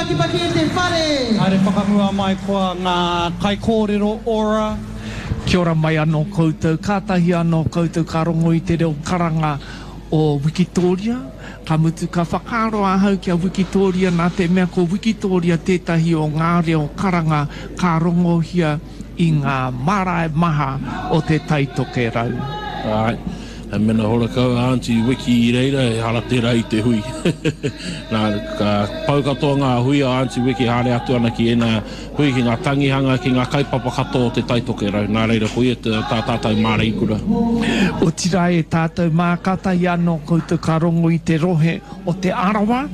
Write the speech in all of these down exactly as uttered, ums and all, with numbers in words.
pakipaki e te whare. Are whakamua mai koa ngā kai kōrero ora. Kia ora mai anō koutou, kātahi anō koutou ka rongo i te reo karanga o Wikitoria. Ka mutu ka whakaro ahau kia Wikitoria nā te mea ko Wikitoria tētahi o ngā reo karanga ka rongo hia i ngā marae maha o te taitoke rau. Ai, e mena hora kau Aunty Wiki i reira e hara tērā i te hui. Nā, ka pau katoa ngā hui a Aunty Wiki hare atu ana ki e ngā hui ki ngā tangihanga ki ngā kaipapa katoa o te taitoke rau. Nā reira hui e tā tātou māre ikura. O tira e tātou mākatai anō koutou ka rongo i te rohe o te arawa.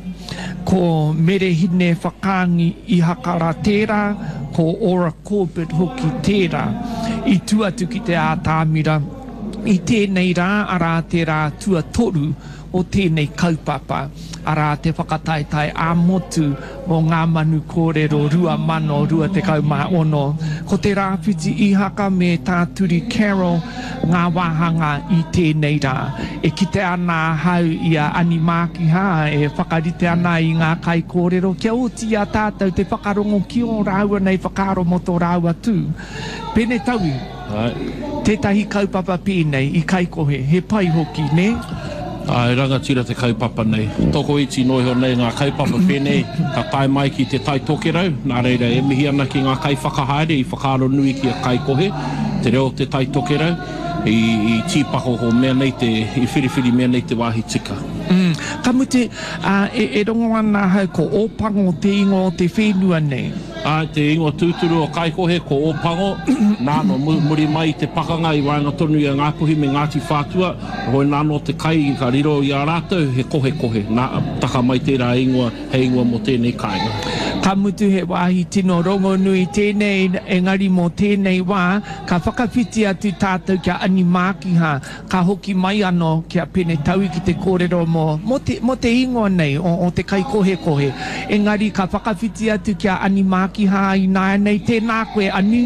Ko merehine whakaangi i hakara tērā, ko Ora Corbett hoki tērā. I tuatu ki te ātāmira. I tēnei rā, arā te rā tua toru o tēnei kaupapa, arā te whakataetai ā-motu o ngā manu kōrero rua mano, rua te kaumā ono. Ko te rāwhiti i haka me tāturi Carol ngā wāhanga i tēnei rā. E kite ana hau i a animāki hā, e whakarite ana i ngā kai kōrero. Kia oti a tātou te whakarongo ki o rāua nei whakaro moto rāua tū. Pene taui. Ai. Tētahi kaupapa pēnei i kaikohe, he pai hoki, ne? Ai, rangatira te kaupapa nei. Toko iti noiho nei ngā kaupapa pēnei, ka tae mai ki te taitoke rau. Nā reira, e mihi ana ki ngā kai whakahaere i whakaaro nui ki a kaikohe, te reo te taitoke rau, i, i tīpako ho mea nei te, i whiriwhiri mea nei te wāhi tika. Mm. Ka mute, uh, e, e rongo ana hau ko ōpango te ingo o te whenua nei. Ai, te ingo tūturu o kaikohe ko ōpango, nāno muri mai te pakanga i waenga tonu i a Ngāpuhi me Ngāti Whātua, hoi nāno te kai i ka riro i a rātou, he kohe kohe, nā taka mai tērā ingoa, he ingoa mo tēnei kāinga. Ka mutu he wāhi tino rongo nui tēnei, engari mō tēnei wā, ka whakawhiti atu tātou kia animākiha, ka hoki mai anō kia pene tau ki te kōrero mō, mō te, mō te ingoa nei o, o te kai kohe kohe. Engari ka whakawhiti atu kia animākiha i nāia nei, tēnā koe anu.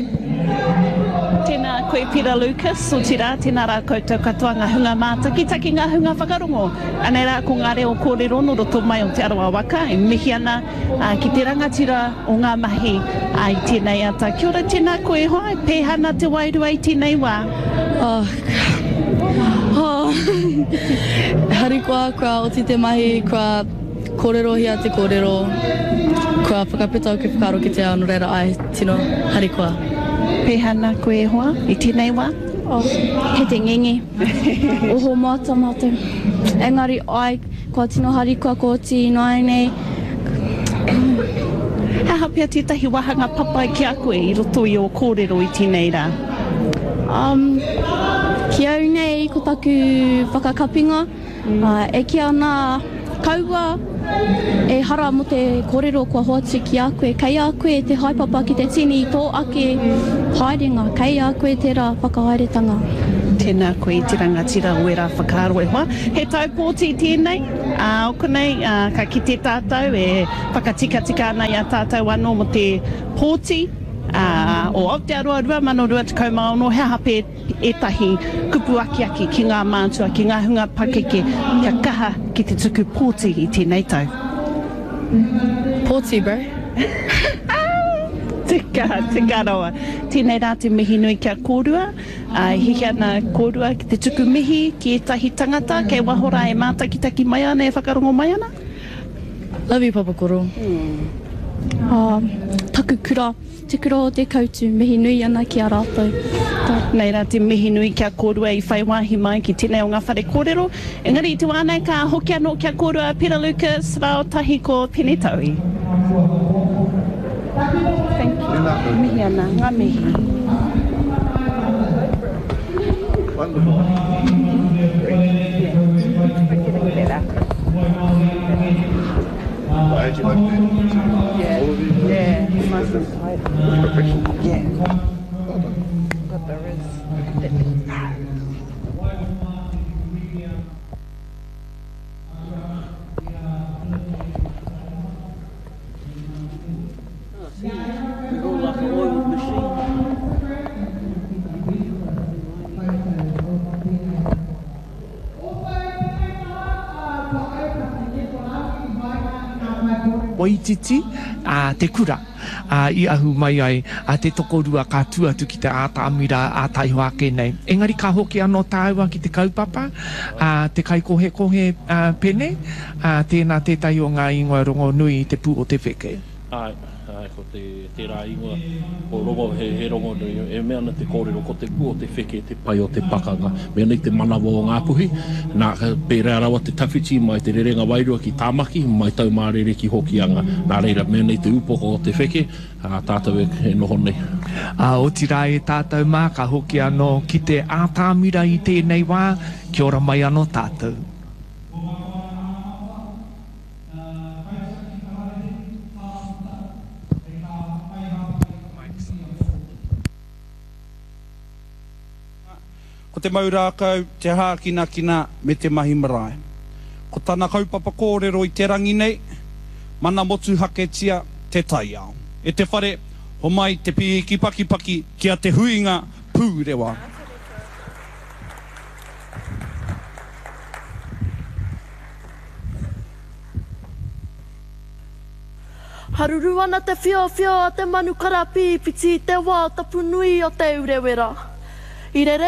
Tēnā koe Pira Lucas, o tira, tēnā rā koutou katoa ngā hunga mātaki, taki ngā hunga whakarongo. Anei rā ko ngā reo kōrero no roto mai o te arawa waka, e mihi ana uh, ki te rangatira o ngā mahi ai uh, tēnei ata. Kia ora tēnā koe hoa, pēhana te wairua i tēnei wā. Oh, oh. Harikoa, kua oti te mahi, kua kōrero hia te kōrero, kua whakapeta o ke whakaro ki te ao no reira ai, tino, harikoa. Pēhana koe hoa i tēnei wā? Oh, he te ngengi. Oho māta mātou. Engari ai, kua tino harikoa ko ti noai nei. Haha pia tētahi wahanga papai ki a koe i roto i o kōrero i tēnei rā? Um, ki au nei ko taku whakakapinga, mm. uh, e ki ana kaua, e hara mo te kōrero kua hoatu ki a koe, kei a koe te haipapa ki te tini i tō ake haerenga, kei a koe tērā whakahaeretanga. Tēnā koe i te rangatira o e rā whakaaro e hoa. He tau pōti tēnei, uh, o konei, uh, ka ki te tātou e whakatika-tika ana i a tātou anō mo te pōti. Uh, o Aotearoa rua mano rua te kaumaono, he hape e tahi kupu aki aki ki ngā mātua, ki ngā hunga pakeke, kia kaha ki te tuku pōti i tēnei tau. Pōti, bro. Tika, tika roa. Tēnei rā te mihi nui kia kōrua, uh, hiki ana kōrua ki te tuku mihi ki e tahi tangata, kei wahora e mātakitaki mai ana e whakarongo mai ana. Love you, Papa Koro. Mm. Uh, taku kura, te kura o te kautu, mihi nui ana ki a rātou. Nei rā te mihi nui kia kōrua i whai wāhi mai ki tēnei o ngā whare kōrero. Engari i te wānei ka hoki anō kia kōrua Pira Lucas, rā o tahi ko Penetaui. Thank you. Mihi ana, ngā mihi. Wonderful. Why did you like that? Yeah, All of you? yeah, it's nice and tight. Professional. Yeah. Well done. But there is... It's all like an oiled machine. Thank you. Waititi, a te kura. A I ahu mai ai a te tokorua ka tuatu ki te ātāmira a taihoake nei. Engari ka hoki anō tāua ki te kaupapa, a te kai kohe kohe a, pene, a tēnā tētai o ngā ingoa rongo nui i te pū o te wheke. Ai, ai, ko te, te rā ingoa, ko rongo he, he rongo nui, e mea na te kōrero, ko te pū o te wheke, te pai o te pakanga, mea nei te manawa o ngā puhi, nā pērā rawa te tawhiti mai te rerenga wairua ki tāmaki, mai tau mārere ki hoki anga, nā reira mea nei te upoko o te wheke, a tātou e, e noho nei. A o tira e tātou mā, ka hoki anō ki te ātāmira i tēnei wā, kia ora mai anō tātou. Ko te maurākau, te hākina kina me te mahi marae. Ko tāna kaupapa kōrero i te rangi nei, mana motu haketia te tai ao. E te whare, ho mai te pi ki paki paki kia te huinga pūrewa. Haruru ana te whio whio a te manu karapi piti te wā tapu nui o te urewera. I rere...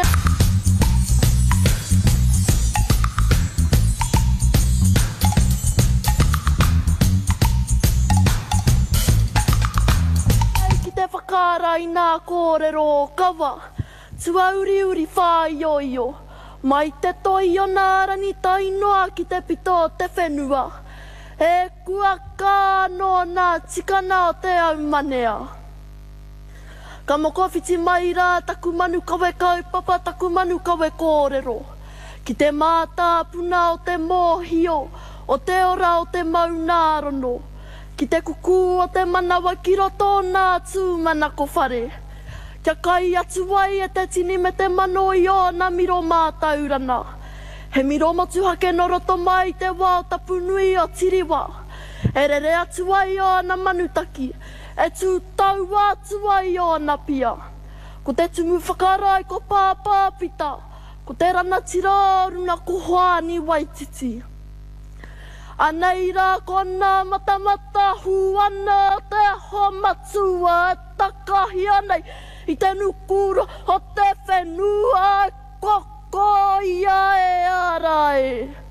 Whakarai nā kōrero o kawa, tua uri uri whai o io, mai te toi o nā rani tainoa ki te pito te whenua, e kua kā no nā tikana o te au manea. Ka moko whiti mai rā taku manu kawe kaupapa, taku manu kawe kōrero, ki te mātā puna o te mōhio, o te ora o te maunārono, ki te kuku o te manawa ki roto nā tūmana ko whare. Kia kai atu wai e te tini me te mano i o na miro mātaurana. He miro motu hake no roto mai te wā o tapu nui o tiriwa. E rere atu wai o na manutaki. E tū tau atu wai o na pia. Ko te tumu whakarai ko pāpāpita. Ko te rana tira runa ko hoani Waititi. Anei rā kona matamata hu ana te ho matua e takahi anei i te nukura o te whenua e koko ia e arai.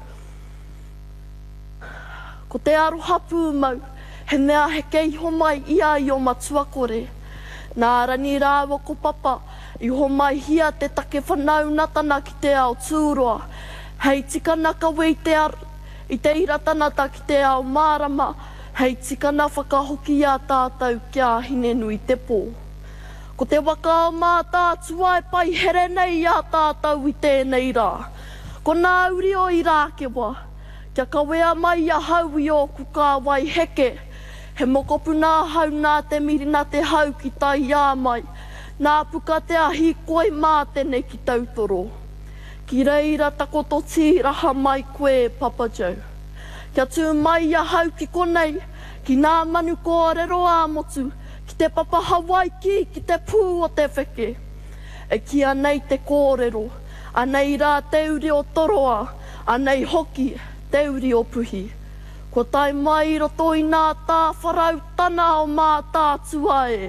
Ko te aroha pūmau, he mea heke iho mai ia i o matua kore. Nā rani rāwa ko papa, iho mai hia te take whanau natana ki te ao tūroa. Hei tika naka wei te aru. I te iratanata ki te ao mārama, hei tikana whakahoki a tātou kia hine nui te pō. Ko te waka o mā tātua e pai here nei a tātou i tēnei rā. Ko nā uri o i rākewa, kia kawea mai a hau i o kuka wai heke. He mokopu nā hau nā te mirina te hau ki tai ā mai, nā puka te ahi koi mā tene ki tautoro. Ki reira takoto tīraha mai koe, Papa Joe. Kia tū mai a hau ki konei, ki nā manu kōrero āmotu, ki te papa Hawaii ki te pū o te wheke. E kia nei te kōrero, anei rā te uri o toroa, anei hoki te uri o puhi. Ko tai mai roto i nā tā wharau tana o mā tātua e.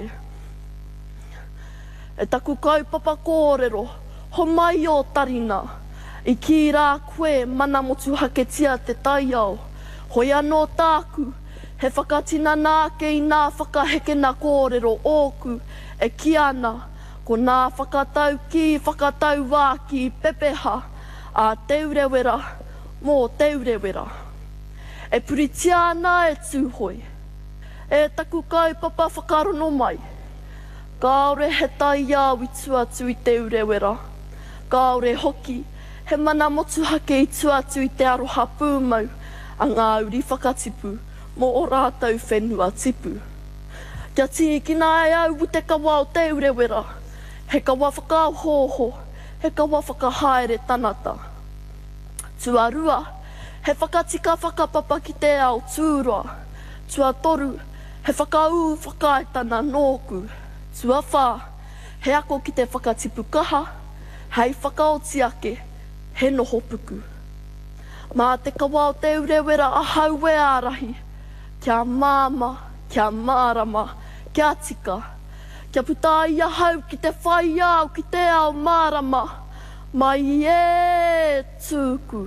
E taku kaupapa kōrero, ho mai o tarina, i ki rā koe mana motu haketia te tai ao. Hoi anō tāku, he whakatina nā ke i nā whakaheke nā kōrero ōku, e ki ana, ko nā whakatau ki, whakatau wā ki pepeha, a te urewera, mō te urewera. E puritia ana e tūhoi, e taku kaupapa whakarono mai. Kāore he tai au i tuatu i te urewera. Kāore hoki, he mana motu hake i tuatu i te aroha pūmau, a ngā uri whakatipu, mō o rātau whenua tipu. Kia tīkina e au u te kawa o te urewera, he kawa whakauhoho, he kawa whakahaere tanata. Tuarua, he whakatika whakapapa ki te ao tūroa. Tua toru, he whakau whakaetana nōku. Tua whā, he ako ki te whakatipu kaha, hei whakaoti ake, he noho puku. Mā te kawa o te urewera a hau e ārahi, kia māma, kia mārama, kia tika. Kia puta ia hau ki te whai au, ki te ao mārama, mai e tūku.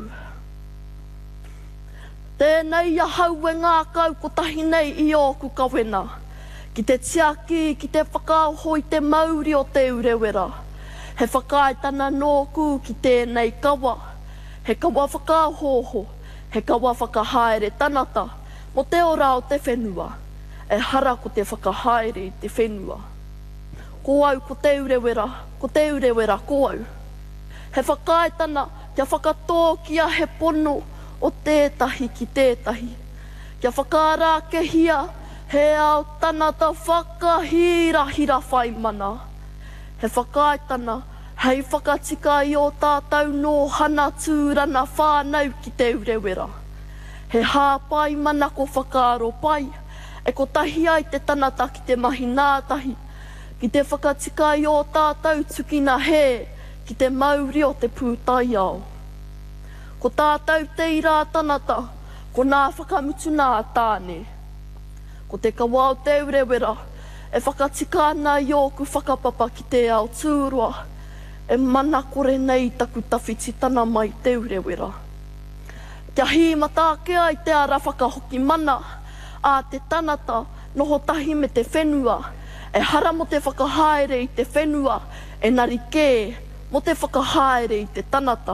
Tēnei ia hau e ngā kau kotahi nei i oku kawena. Ki te tiaki, ki te whakauho i te mauri o te urewera. He whakaetana nōku ki tēnei kawa. He kawa whakauhoho, he kawa whakahaere tanata, mo te ora o te whenua. E hara ko te whakahaere i te whenua. Ko au ko te urewera, ko te urewera ko au. He whakaetana kia whakatōkia he pono o tētahi ki tētahi. Kia whakarākehia he ao tanata whakahirahira whai mana. He whakaetana hei whakatika i o tātou no hana tūrana whānau ki te urewera. He hāpai mana ko whakaaro pai, e ko tahi ai te tanata ki te mahi nātahi, ki te whakatika i o tātou tukina he, ki te mauri o te pūtai ao. Ko tātou te ira tanata, ko nā whakamutu nā tāne. Ko te kawa o te urewera, e whakatika ana i oku whakapapa ki te ao tūrua, e mana kore nei taku tawhiti tana mai te urewera. Kia hīmata ke ai te ara whakahoki mana, a te tanata noho tahi me te whenua, e hara mo te whakahaere i te whenua, e nari kē mo te whakahaere i te tanata.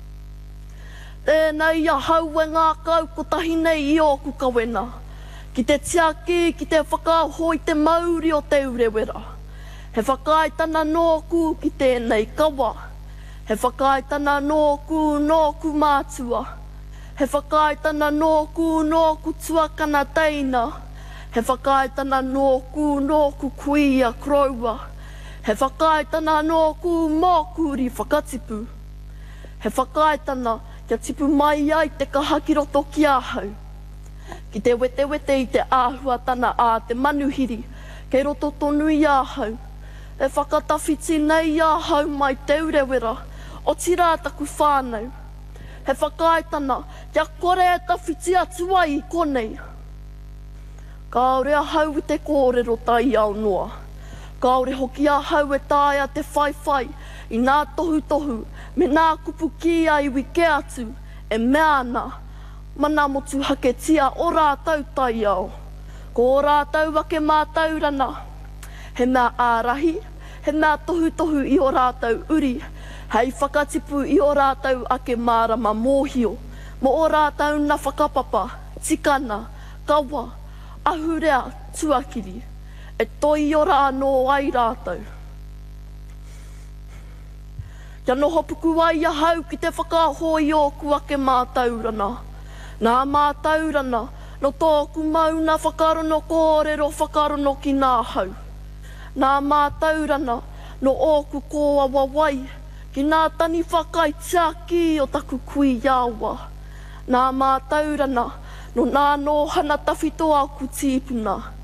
Tēnei ia hau e ngā kau kotahi nei i oku kawena, ki te tiaki, ki te whakauho i te mauri o te urewera. He whakaetana nōku ki tēnei kawa, he whakaetana nōku nōku mātua, he whakaetana nōku nōku tuakana teina, he whakaetana nōku nōku kuia kroua, he whakaetana nōku mōkuri whakatipu, he whakaetana kia tipu mai ai te kahakiroto ki ahau, ki te wete wete i te āhuatana a te manuhiri, kei roto tonu i ahau, e whakatawhiti nei ahau mai te urewera, o tira taku whānau. He whakaetana, kia kore e tawhiti atu ai i konei. Kaore ahau i te kōrero tai ao noa. Kaore hoki ahau e tāia te whaiwhai, i nā tohu tohu, me nā kupu ki ai wi ke atu, e meana, mana motu hake tia o rātau tai ao. Ko o rātau ake mā taurana, he mea ārahi, he mea tohu tohu i o rātau uri, hei whakatipu i o rātau ake mārama mōhio, mo o rātau na whakapapa, tikana, kawa, ahurea, tuakiri, e toi o rā no ai rātau. Kia noho puku ai a hau ki te whakahoi o kuake mātaurana. Nā mātaurana, no tōku mauna whakarono kōrero whakarono ki nā hau. Nā mātaurana, no ōku kōa wawai, ki nā tani whakai tiaki o taku kui iawa. Nā mātaurana, no nā no hana tawhito aku tīpuna.